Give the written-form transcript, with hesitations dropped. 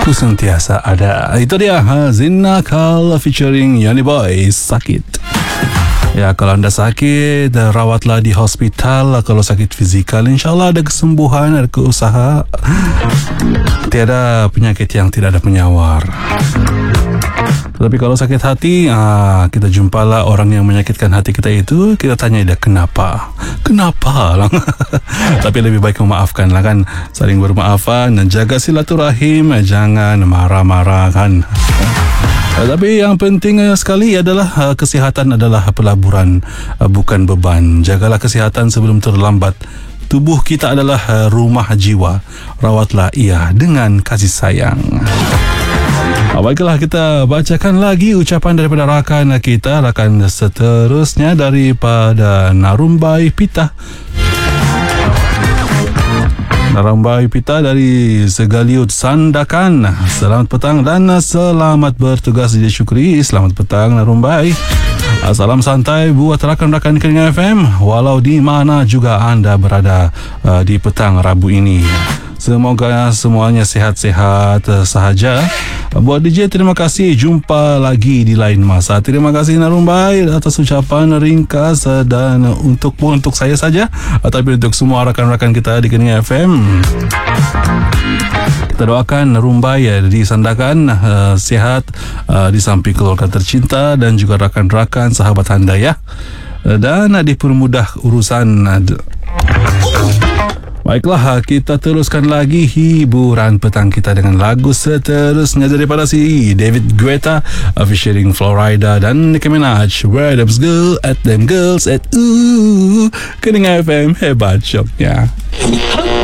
Ku sentiasa ada. Itu dia Zina Kal featuring Yoni Boy, Sakit. Ya, kalau anda sakit, rawatlah di hospital. Kalau sakit fizikal, insyaAllah ada kesembuhan, ada keusaha. Tiada penyakit yang tidak ada penyawar. Tapi kalau sakit hati, kita jumpalah orang yang menyakitkan hati kita itu. Kita tanya dia kenapa. Kenapa lah. Tapi lebih baik memaafkan lah kan. Saling bermaafan dan jaga silaturahim. Jangan marah-marah kan. Tapi yang penting sekali adalah kesihatan adalah pelaburan, bukan beban. Jagalah kesihatan sebelum terlambat. Tubuh kita adalah rumah jiwa. Rawatlah ia dengan kasih sayang. Baiklah, kita bacakan lagi ucapan daripada rakan kita. Rakan seterusnya daripada Narumbai Pita. Narumbai Pita dari Segaliut Sandakan. Selamat petang dan selamat bertugas di Syukri. Selamat petang Narumbai. Salam santai buat rakan-rakan Keringan FM walau di mana juga anda berada di petang Rabu ini. Semoga semuanya sehat-sehat sahaja. Buat DJ, terima kasih. Jumpa lagi di lain masa. Terima kasih Narumbai atas ucapan ringkas dan untuk saya saja, tapi untuk semua rakan-rakan kita di Keningan FM. Kita doakan Narumbai di Sandakan sehat di samping keluarga tercinta dan juga rakan-rakan sahabat anda ya. Dan dipermudah urusan. Baiklah, kita teruskan lagi hiburan petang kita dengan lagu seterusnya daripada si David Guetta featuring Florida dan Nicki Minaj. Where them girls at them girls at Keningan FM hebat shocknya.